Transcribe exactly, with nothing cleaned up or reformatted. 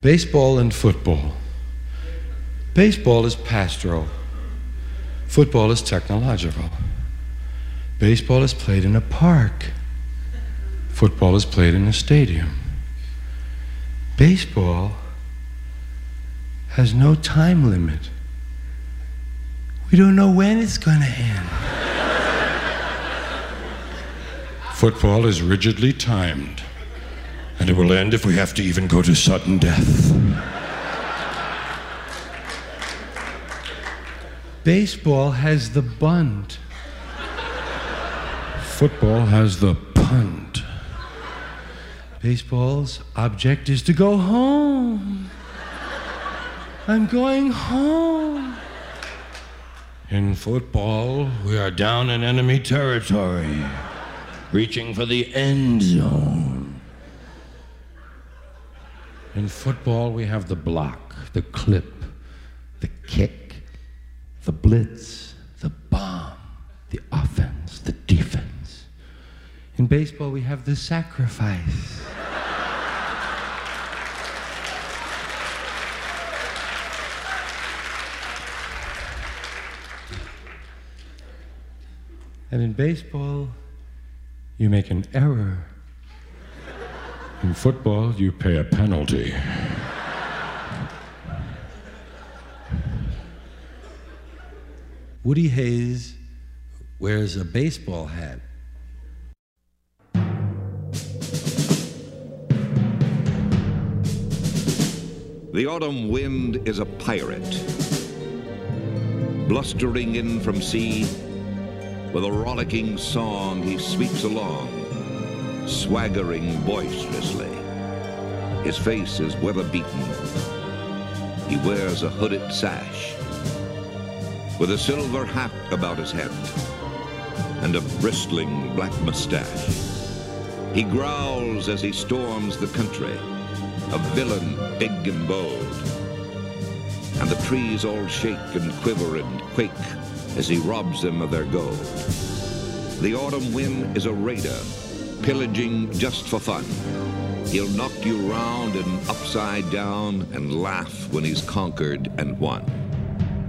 Baseball and football. Baseball is pastoral. Football is technological. Baseball is played in a park. Football is played in a stadium. Baseball has no time limit. We don't know when it's going to end. Football is rigidly timed, and it will end if we have to even go to sudden death. Baseball has the bunt. Football has the punt. Baseball's object is to go home. I'm going home. In football, we are down in enemy territory, reaching for the end zone. In football, we have the block, the clip, the kick, the blitz, the bomb, the offense, the defense. In baseball, we have the sacrifice. And in baseball, you make an error. In football, you pay a penalty. Woody Hayes wears a baseball hat. The autumn wind is a pirate, blustering in from sea. With a rollicking song, he sweeps along, swaggering boisterously. His face is weather-beaten. He wears a hooded sash, with a silver hat about his head and a bristling black mustache. He growls as he storms the country, a villain big and bold. And the trees all shake and quiver and quake as he robs them of their gold. The autumn wind is a raider, pillaging just for fun. He'll knock you round and upside down and laugh when he's conquered and won.